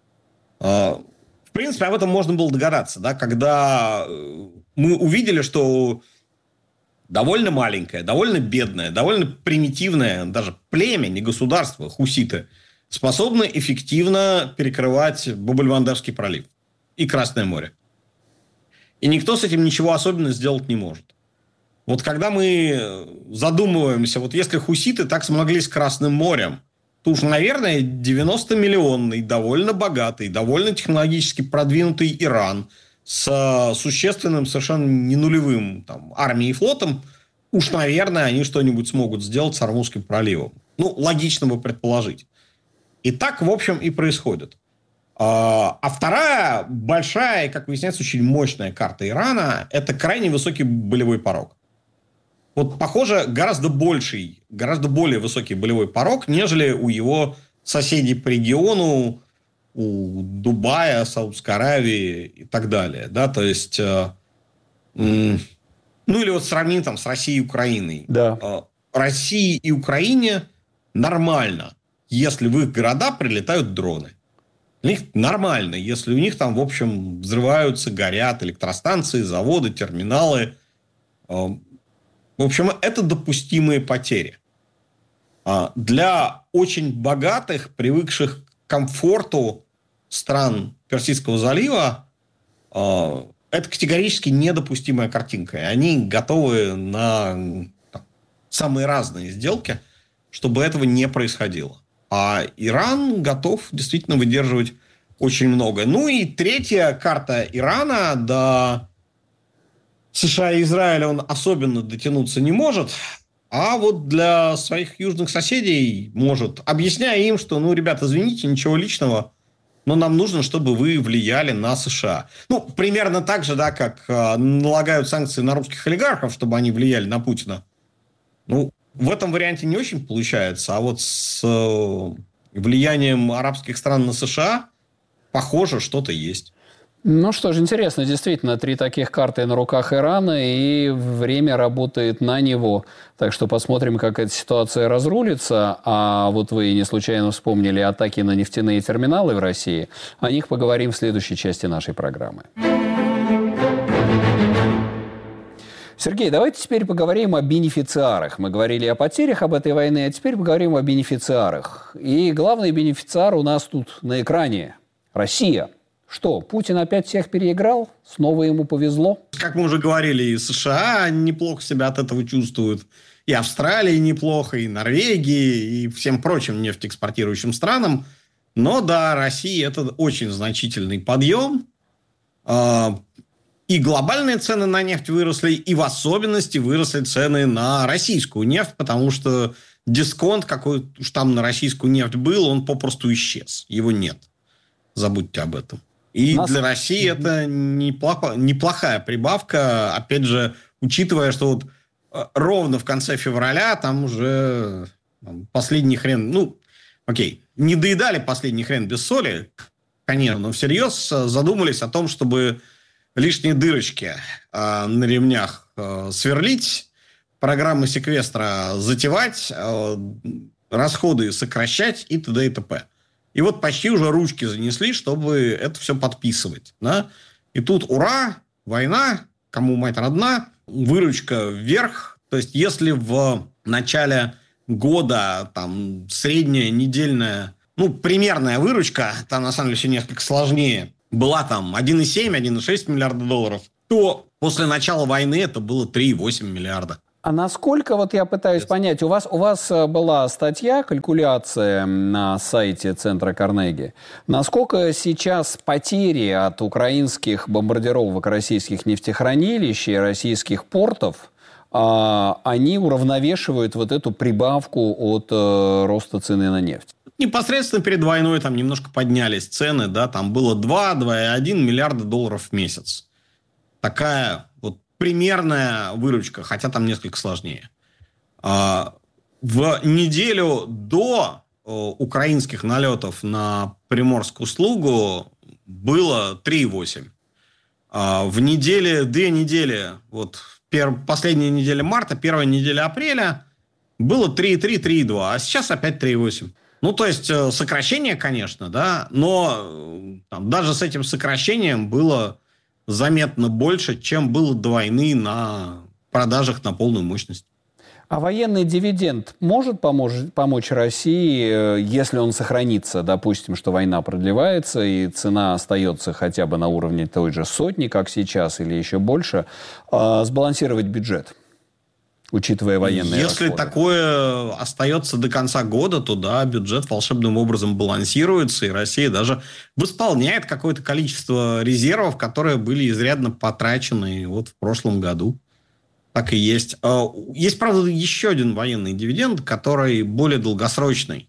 В принципе, об этом можно было догадаться, да, когда мы увидели, что довольно маленькое, довольно бедное, довольно примитивное, даже племя, не государство, хуситы, способны эффективно перекрывать Баб-эль-Мандебский пролив и Красное море. И никто с этим ничего особенного сделать не может. Вот когда мы задумываемся, вот если хуситы так смогли с Красным морем, то уж, наверное, девяностомиллионный, довольно богатый, довольно технологически продвинутый Иран с существенным, совершенно не нулевым там, армией и флотом, уж, наверное, они что-нибудь смогут сделать с Ормузским проливом. Ну, логично бы предположить. И так, в общем, и происходит. А вторая большая, как выясняется, очень мощная карта Ирана – это крайне высокий болевой порог. Вот, похоже, гораздо больший, гораздо более высокий болевой порог, нежели у его соседей по региону, у Дубая, Саудовской Аравии и так далее. Да? То есть, э, э, ну или вот сравним там с Россией и Украиной. Да. Э, России и Украине нормально, если в их города прилетают дроны. У них нормально, если у них там, в общем, взрываются, горят электростанции, заводы, терминалы. Э, В общем, это допустимые потери. Для очень богатых, привыкших к комфорту стран Персидского залива, это категорически недопустимая картинка. И они готовы на самые разные сделки, чтобы этого не происходило. А Иран готов действительно выдерживать очень много. Ну и третья карта Ирана, да... США и Израиля он особенно дотянуться не может, а вот для своих южных соседей может, объясняя им, что, ну, ребята, извините, ничего личного, но нам нужно, чтобы вы влияли на США. Ну, примерно так же, да, как э, налагают санкции на русских олигархов, чтобы они влияли на Путина. Ну, в этом варианте не очень получается, а вот с э, влиянием арабских стран на США, похоже, что-то есть. Ну что ж, интересно, действительно, три таких карты на руках Ирана, и время работает на него. Так что посмотрим, как эта ситуация разрулится. А вот вы не случайно вспомнили атаки на нефтяные терминалы в России. О них поговорим в следующей части нашей программы. Сергей, давайте теперь поговорим о бенефициарах. Мы говорили о потерях об этой войны, а теперь поговорим о бенефициарах. И главный бенефициар у нас тут на экране – Россия. Что, Путин опять всех переиграл? Снова ему повезло? Как мы уже говорили, и США неплохо себя от этого чувствуют, и Австралия неплохо, и Норвегия, и всем прочим нефтеэкспортирующим странам. Но да, Россия – это очень значительный подъем. И глобальные цены на нефть выросли, и в особенности выросли цены на российскую нефть, потому что дисконт, какой уж там на российскую нефть был, он попросту исчез. Его нет. Забудьте об этом. И Нас... для России это неплохо, неплохая прибавка, опять же, учитывая, что вот ровно в конце февраля там уже там, последний хрен, ну, окей, не доедали последний хрен без соли, конечно, но всерьез задумались о том, чтобы лишние дырочки э, на ремнях э, сверлить, программы секвестра затевать, э, расходы сокращать и т.д. и т.п. И вот почти уже ручки занесли, чтобы это все подписывать. Да? И тут ура, война, кому мать родна, выручка вверх. То есть, если в начале года там средняя недельная, ну, примерная выручка, там на самом деле все несколько сложнее, была там один и семь - один и шесть миллиарда долларов, то после начала войны это было три и восемь миллиарда. А насколько, вот я пытаюсь понять, у вас, у вас была статья, калькуляция на сайте Центра Карнеги. Насколько сейчас потери от украинских бомбардировок российских нефтехранилищ и российских портов, а, они уравновешивают вот эту прибавку от а, роста цены на нефть? Непосредственно перед войной там немножко поднялись цены, да, там было два - два и один миллиарда долларов в месяц. Такая вот примерная выручка, хотя там несколько сложнее. В неделю до украинских налетов на Приморскую Слугу было три и восемь. В неделе, две недели, вот последняя неделя марта, первая неделя апреля было три и три - три и два, а сейчас опять три и восемь. Ну, то есть сокращение, конечно, да, но там, даже с этим сокращением было заметно больше, чем было до войны на продажах на полную мощность. А военный дивиденд может помочь, помочь России, если он сохранится, допустим, что война продлевается и цена остается хотя бы на уровне той же сотни, как сейчас, или еще больше, э, сбалансировать бюджет, учитывая военные Если расходы? такое остается до конца года, то да, бюджет волшебным образом балансируется, и Россия даже восполняет какое-то количество резервов, которые были изрядно потрачены вот в прошлом году. Так и есть. Есть, правда, еще один военный дивиденд, который более долгосрочный.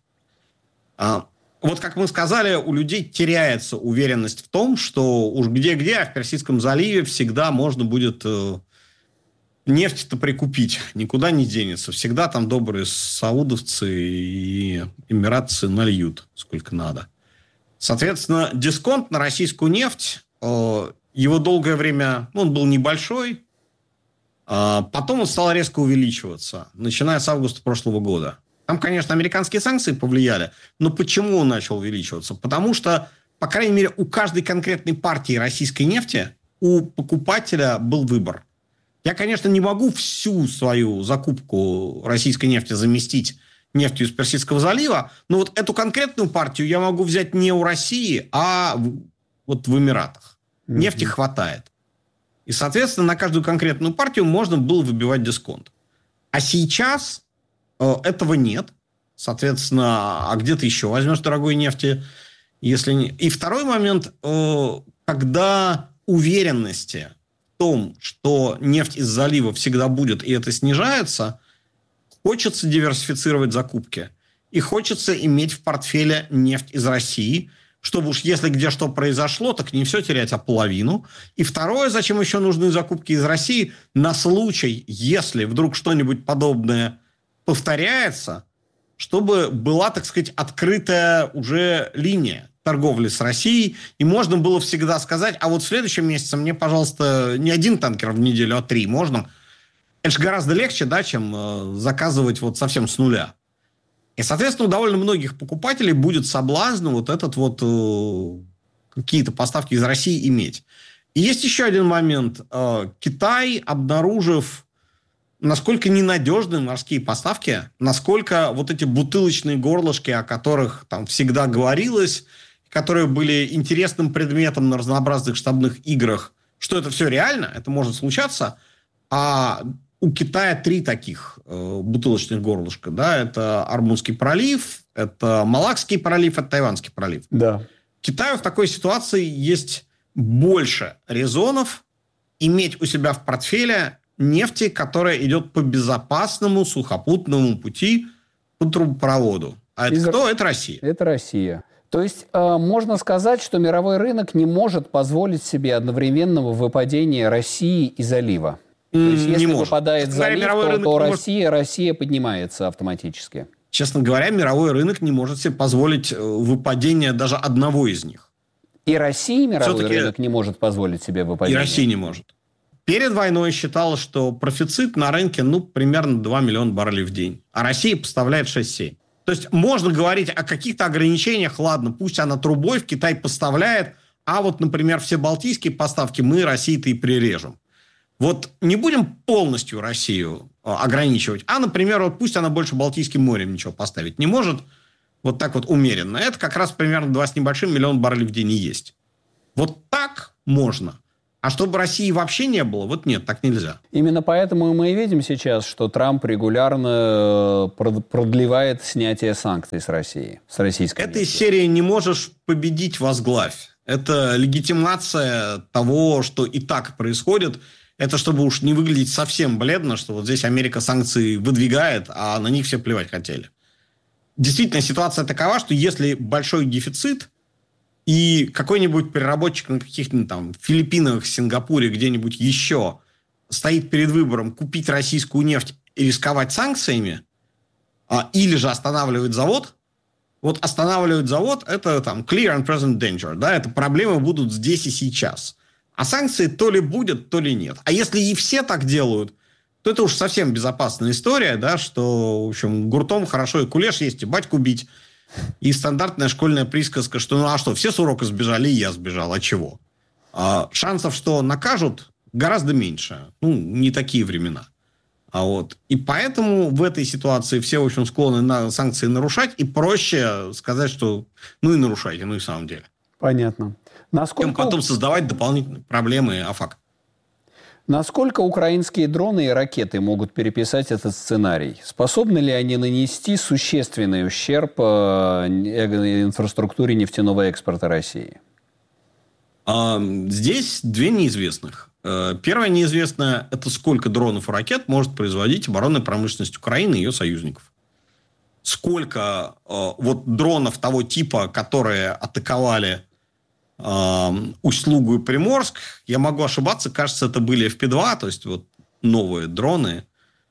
Вот, как мы сказали, у людей теряется уверенность в том, что уж где-где, а в Персидском заливе всегда можно будет нефть-то прикупить, никуда не денется. Всегда там добрые саудовцы и эмиратцы нальют сколько надо. Соответственно, дисконт на российскую нефть, его долгое время, ну, он был небольшой, потом он стал резко увеличиваться, начиная с августа прошлого года. Там, конечно, американские санкции повлияли, но почему он начал увеличиваться? Потому что, по крайней мере, у каждой конкретной партии российской нефти у покупателя был выбор. Я, конечно, не могу всю свою закупку российской нефти заместить нефтью из Персидского залива, но вот эту конкретную партию я могу взять не у России, а вот в Эмиратах. Mm-hmm. Нефти хватает. И, соответственно, на каждую конкретную партию можно было выбивать дисконт. А сейчас э, этого нет. Соответственно, а где ты еще возьмешь дорогой нефти? Если не... И второй момент, э, когда уверенности в том, что нефть из залива всегда будет, и это снижается, хочется диверсифицировать закупки. И хочется иметь в портфеле нефть из России, чтобы уж если где что произошло, так не все терять, а половину. И второе, зачем еще нужны закупки из России, на случай, если вдруг что-нибудь подобное повторяется, чтобы была, так сказать, открытая уже линия торговли с Россией, и можно было всегда сказать, а вот в следующем месяце мне, пожалуйста, не один танкер в неделю, а три можно. Это же гораздо легче, да, чем э, заказывать вот совсем с нуля. И, соответственно, у довольно многих покупателей будет соблазн вот этот вот э, какие-то поставки из России иметь. И есть еще один момент. Э, Китай, обнаружив, насколько ненадежны морские поставки, насколько вот эти бутылочные горлышки, о которых там всегда говорилось, которые были интересным предметом на разнообразных штабных играх, что это все реально, это может случаться, а у Китая три таких э, бутылочных горлышка. Да? Это Ормузский пролив, это Малакский пролив, это Тайванский пролив. Да. Китаю в такой ситуации есть больше резонов иметь у себя в портфеле нефти, которая идет по безопасному сухопутному пути по трубопроводу. А это Из... кто? Это Россия. Это Россия. То есть э, можно сказать, что мировой рынок не может позволить себе одновременного выпадения России из залива. То есть, если не выпадает залив, то, то Россия, может... Россия поднимается автоматически. Честно говоря, мировой рынок не может себе позволить выпадение даже одного из них. И Россия мировой Все-таки... рынок не может позволить себе выпадение? И Россия не может. Перед войной считалось, что профицит на рынке ну, примерно два миллиона баррелей в день. А Россия поставляет шесть-семь. То есть можно говорить о каких-то ограничениях. Ладно, пусть она трубой в Китай поставляет, а вот, например, все балтийские поставки мы России-то и прирежем. Вот не будем полностью Россию ограничивать, а, например, вот пусть она больше Балтийским морем ничего поставить не может, вот так вот умеренно. Это как раз примерно два с небольшим миллиона баррелей в день и есть. Вот так можно. А чтобы России вообще не было, вот нет, так нельзя. Именно поэтому мы и видим сейчас, что Трамп регулярно продлевает снятие санкций с России, с российской нефти. Этой серии «не можешь победить, возглавь». Это легитимация того, что и так происходит. Это чтобы уж не выглядеть совсем бледно, что вот здесь Америка санкции выдвигает, а на них все плевать хотели. Действительно, ситуация такова, что если большой дефицит, и какой-нибудь переработчик на каких-нибудь там Филиппинах, Сингапуре, где-нибудь еще стоит перед выбором купить российскую нефть и рисковать санкциями, а, или же останавливать завод, вот останавливать завод – это там clear and present danger, да, это проблемы будут здесь и сейчас. А санкции то ли будет, то ли нет. А если и все так делают, то это уж совсем безопасная история, да, что, в общем, гуртом хорошо и кулеш есть, и батьку бить. И стандартная школьная присказка, что ну а что, все с урока сбежали, и я сбежал, а чего? А шансов, что накажут, гораздо меньше. Ну, не такие времена. А вот. И поэтому в этой ситуации все, в общем, склонны на санкции нарушать, и проще сказать, что ну и нарушайте, ну и в самом деле. Понятно. Насколько... Чем потом создавать дополнительные проблемы, а факт. Насколько украинские дроны и ракеты могут переписать этот сценарий? Способны ли они нанести существенный ущерб инфраструктуре нефтяного экспорта России? Здесь две неизвестных. Первое неизвестное – это сколько дронов и ракет может производить оборонная промышленность Украины и ее союзников. Сколько вот дронов того типа, которые атаковали Усть-Лугу и Приморск, я могу ошибаться, кажется, это были эф пи два, то есть вот новые дроны.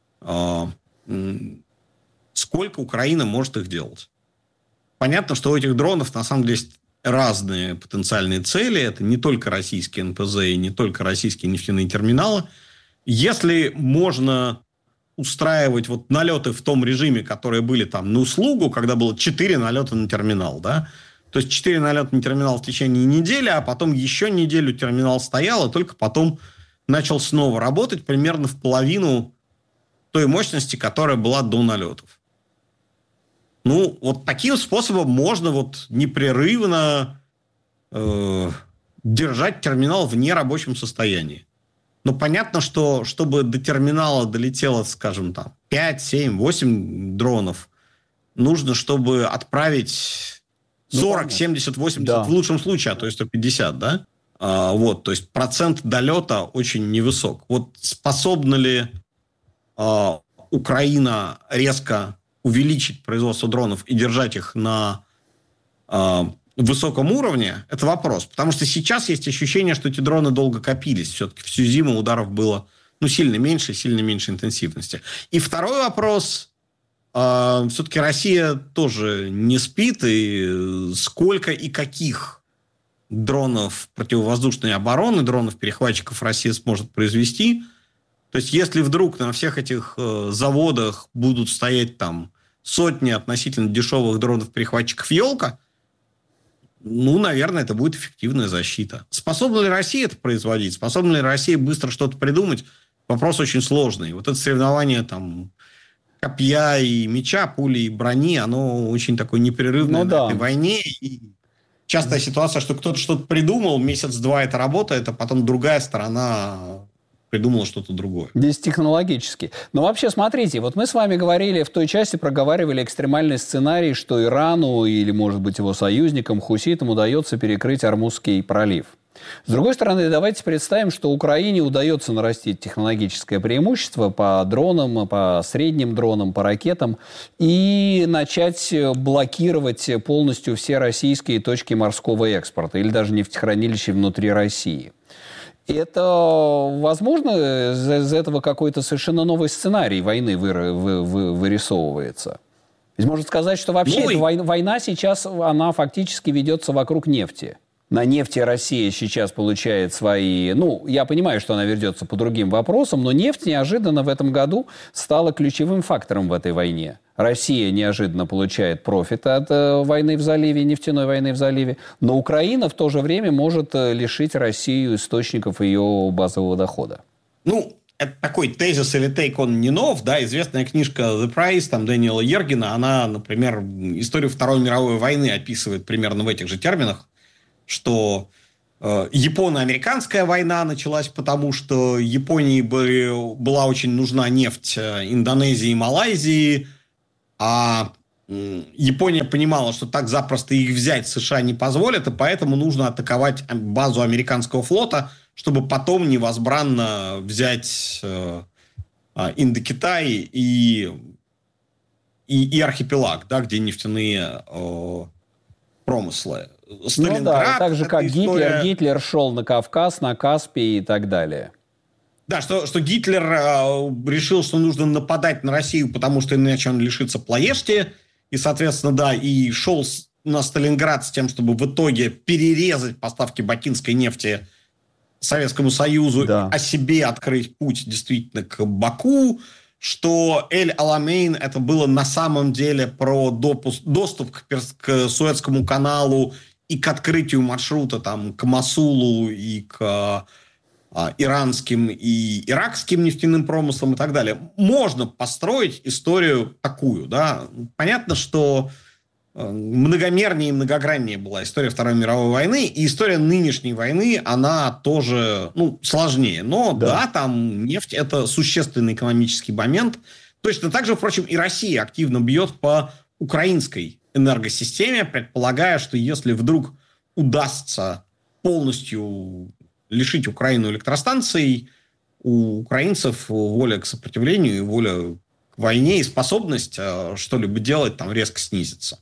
Сколько Украина может их делать? Понятно, что у этих дронов на самом деле есть разные потенциальные цели. Это не только российские эн пэ зэ и не только российские нефтяные терминалы. Если можно устраивать вот налеты в том режиме, которые были там на услугу, когда было четыре налета на терминал, да, то есть четыре налета на терминал в течение недели, а потом еще неделю терминал стоял, и только потом начал снова работать примерно в половину той мощности, которая была до налетов. Ну, вот таким способом можно вот непрерывно э, держать терминал в нерабочем состоянии. Но понятно, что чтобы до терминала долетело, скажем, там пять, семь, восемь дронов, нужно, чтобы отправить сорок, семьдесят, восемьдесят, да. В лучшем случае, а то есть сто пятьдесят, да? А, вот, то есть процент долета очень невысок. Вот способна ли а, Украина резко увеличить производство дронов и держать их на а, высоком уровне, это вопрос. Потому что сейчас есть ощущение, что эти дроны долго копились. Все-таки всю зиму ударов было ну, сильно меньше, сильно меньше интенсивности. И второй вопрос... Все-таки Россия тоже не спит, и сколько и каких дронов противовоздушной обороны, дронов-перехватчиков Россия сможет произвести. То есть, если вдруг на всех этих заводах будут стоять там сотни относительно дешевых дронов-перехватчиков «Елка», ну, наверное, это будет эффективная защита. Способна ли Россия это производить? Способна ли Россия быстро что-то придумать? Вопрос очень сложный. Вот это соревнование там... копья и меча, пули и брони, оно очень такое непрерывное ну, да. на этой войне. И частая ситуация, что кто-то что-то придумал, месяц-два это работает, а потом другая сторона придумала что-то другое. Здесь технологически. Но вообще, смотрите, вот мы с вами говорили, в той части проговаривали экстремальный сценарий, что Ирану или, может быть, его союзникам, хуситам удается перекрыть Ормузский пролив. С другой стороны, давайте представим, что Украине удается нарастить технологическое преимущество по дронам, по средним дронам, по ракетам и начать блокировать полностью все российские точки морского экспорта или даже нефтехранилища внутри России. Это, возможно, из этого какой-то совершенно новый сценарий войны вы, вы, вы, вырисовывается. Ведь можно сказать, что вообще ну, война, война сейчас, она фактически ведется вокруг нефти. На нефти Россия сейчас получает свои... Ну, я понимаю, что она ведется по другим вопросам, но нефть неожиданно в этом году стала ключевым фактором в этой войне. Россия неожиданно получает профит от э, войны в заливе, нефтяной войны в заливе, но Украина в то же время может э, лишить Россию источников ее базового дохода. Ну, это такой тезис или take on не нов, да, известная книжка «The Price», там, Дэниела Ергена, она, например, историю Второй мировой войны описывает примерно в этих же терминах, что э, японо-американская война началась потому, что Японии были, была очень нужна нефть Индонезии и Малайзии, а э, Япония понимала, что так запросто их взять США не позволят, и поэтому нужно атаковать базу американского флота, чтобы потом невозбранно взять э, Индокитай и, и, и архипелаг, да, где нефтяные э, промыслы. Ну да, так же, как история... Гитлер, Гитлер шел на Кавказ, на Каспий и так далее. Да, что, что Гитлер э, решил, что нужно нападать на Россию, потому что иначе он лишится Плоешти, и, соответственно, да, и шел на Сталинград с тем, чтобы в итоге перерезать поставки бакинской нефти Советскому Союзу, да, о себе открыть путь действительно к Баку, что Эль-Аламейн это было на самом деле про допуск, доступ к, к Суэцкому каналу и к открытию маршрута там, к Мосулу и к а, иранским и иракским нефтяным промыслам и так далее. Можно построить историю такую. Да? Понятно, что многомернее и многограннее была история Второй мировой войны, и история нынешней войны, она тоже, ну, сложнее. Но да, да там нефть – это существенный экономический момент. Точно так же, впрочем, и Россия активно бьет по украинской энергосистеме, предполагая, что если вдруг удастся полностью лишить Украину электростанций, у украинцев воля к сопротивлению, воля к войне и способность что-либо делать там резко снизится.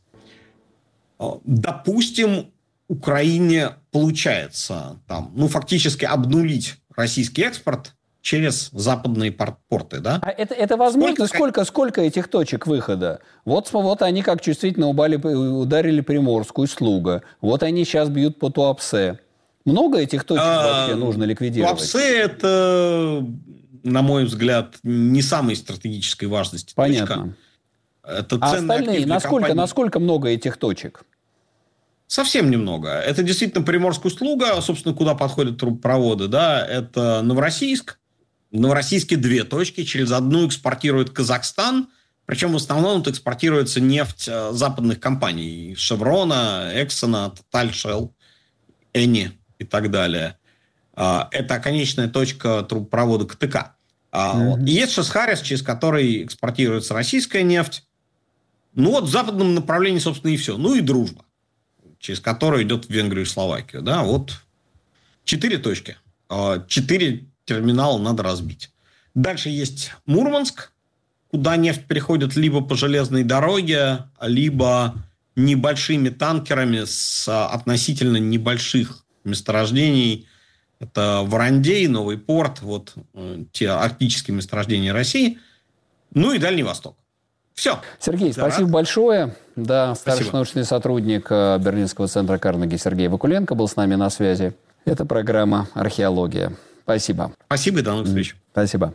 Допустим, Украине получается там, ну, фактически обнулить российский экспорт через западные порты, да? А это, это возможно? Сколько, сколько, сколько этих точек выхода? Вот, вот они как чувствительно убали, ударили Приморскую, Слуга. Вот они сейчас бьют по Туапсе. Много этих точек а, вообще нужно ликвидировать? Туапсе – это, на мой взгляд, не самой стратегической важности. Понятно. Это а остальные? Насколько, насколько много этих точек? Совсем немного. Это действительно Приморская Слуга, собственно, куда подходят трубопроводы. Да? Это Новороссийск. В Новороссийске две точки. Через одну экспортирует Казахстан. Причем в основном это экспортируется нефть западных компаний. Шеврона, Эксона, Total Shell, Эни и так далее. Это конечная точка трубопровода КТК. Mm-hmm. Вот. И есть Шесхарис, через который экспортируется российская нефть. Ну вот в западном направлении, собственно, и все. Ну и Дружба, через которую идет в Венгрию и Словакию. Да, вот четыре точки. Четыре терминала надо разбить. Дальше есть Мурманск, куда нефть переходит либо по железной дороге, либо небольшими танкерами с относительно небольших месторождений. Это Варандей, Новый порт, вот те арктические месторождения России. Ну и Дальний Восток. Все. Сергей, да, спасибо рад. большое. Да, старший спасибо. научный сотрудник Берлинского центра Карнеги Сергей Вакуленко был с нами на связи. Это программа «Археология». Спасибо. Спасибо и до новых встреч. Спасибо.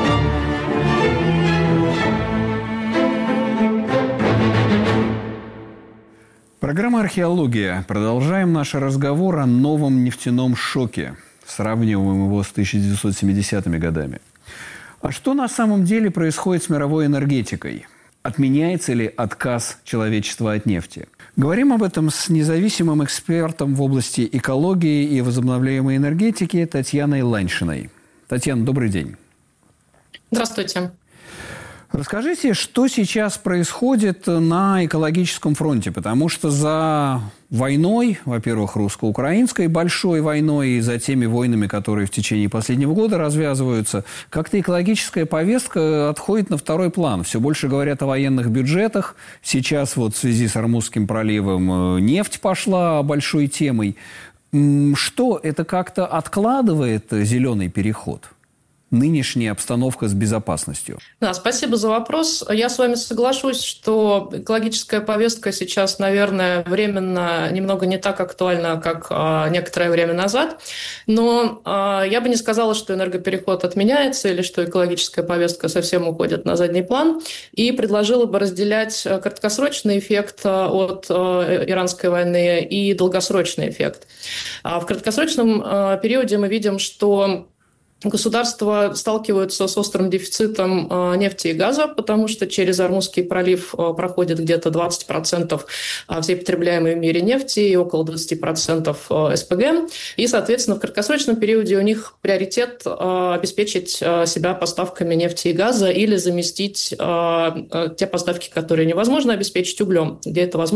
Программа «Археология». Продолжаем наш разговор о новом нефтяном шоке. Сравниваем его с тысяча девятьсот семидесятыми годами. А что на самом деле происходит с мировой энергетикой? Отменяется ли отказ человечества от нефти? Говорим об этом с независимым экспертом в области экологии и возобновляемой энергетики Татьяной Ланьшиной. Татьяна, добрый день. Здравствуйте. Расскажите, что сейчас происходит на экологическом фронте, потому что за войной, во-первых, русско-украинской большой войной и за теми войнами, которые в течение последнего года развязываются, как-то экологическая повестка отходит на второй план. Все больше говорят о военных бюджетах. Сейчас вот в связи с Ормузским проливом нефть пошла большой темой. Что, это как-то откладывает зеленый переход? нынешняя обстановка с безопасностью? Да, спасибо за вопрос. Я с вами соглашусь, что экологическая повестка сейчас, наверное, временно немного не так актуальна, как а, некоторое время назад. Но а, я бы не сказала, что энергопереход отменяется или что экологическая повестка совсем уходит на задний план. И предложила бы разделять краткосрочный эффект от а, иранской войны и долгосрочный эффект. А в краткосрочном а, периоде мы видим, что государства сталкиваются с острым дефицитом нефти и газа, потому что через Ормузский пролив проходит где-то двадцать процентов всей потребляемой в мире нефти и около двадцать процентов СПГ. И, соответственно, в краткосрочном периоде у них приоритет обеспечить себя поставками нефти и газа или заместить те поставки, которые невозможно обеспечить, углем, где это возможно